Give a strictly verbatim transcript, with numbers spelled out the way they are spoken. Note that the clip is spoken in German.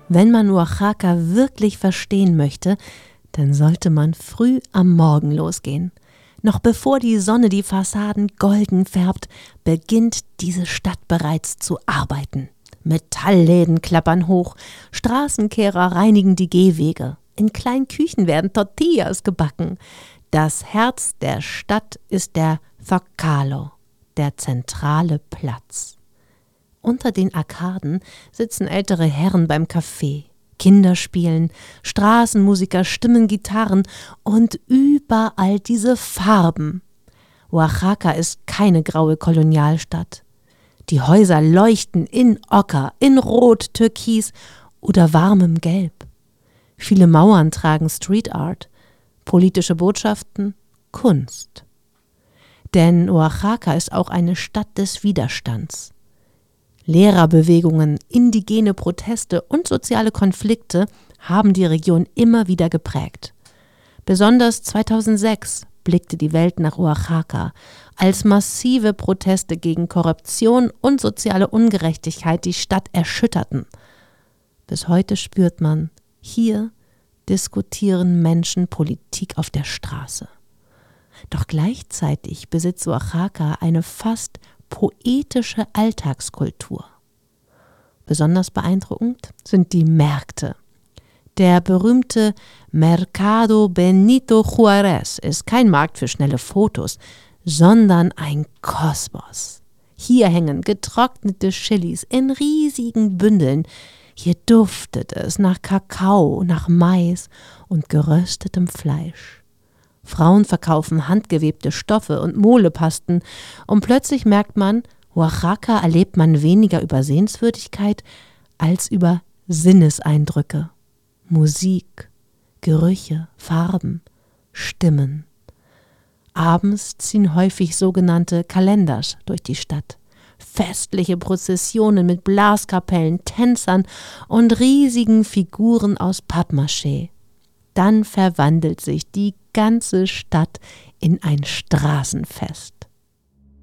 Wenn man Oaxaca wirklich verstehen möchte, dann sollte man früh am Morgen losgehen. Noch bevor die Sonne die Fassaden golden färbt, beginnt diese Stadt bereits zu arbeiten. Metallläden klappern hoch, Straßenkehrer reinigen die Gehwege. In kleinen Küchen werden Tortillas gebacken. Das Herz der Stadt ist der Zócalo, der zentrale Platz. Unter den Arkaden sitzen ältere Herren beim Kaffee. Kinder spielen, Straßenmusiker stimmen Gitarren und überall diese Farben. Oaxaca ist keine graue Kolonialstadt. Die Häuser leuchten in Ocker, in Rot, Türkis oder warmem Gelb. Viele Mauern tragen Street Art, politische Botschaften, Kunst. Denn Oaxaca ist auch eine Stadt des Widerstands. Lehrerbewegungen, indigene Proteste und soziale Konflikte haben die Region immer wieder geprägt. Besonders zweitausendsechs blickte die Welt nach Oaxaca, als massive Proteste gegen Korruption und soziale Ungerechtigkeit die Stadt erschütterten. Bis heute spürt man, hier diskutieren Menschen Politik auf der Straße. Doch gleichzeitig besitzt Oaxaca eine fast poetische Alltagskultur. Besonders beeindruckend sind die Märkte. Der berühmte Mercado Benito Juárez ist kein Markt für schnelle Fotos, sondern ein Kosmos. Hier hängen getrocknete Chilis in riesigen Bündeln. Hier duftet es nach Kakao, nach Mais und geröstetem Fleisch. Frauen verkaufen handgewebte Stoffe und Molepasten und plötzlich merkt man, Oaxaca erlebt man weniger über Sehenswürdigkeit als über Sinneseindrücke. Musik, Gerüche, Farben, Stimmen. Abends ziehen häufig sogenannte Calendars durch die Stadt. Festliche Prozessionen mit Blaskapellen, Tänzern und riesigen Figuren aus Pappmaché. Dann verwandelt sich die ganze Stadt in ein Straßenfest.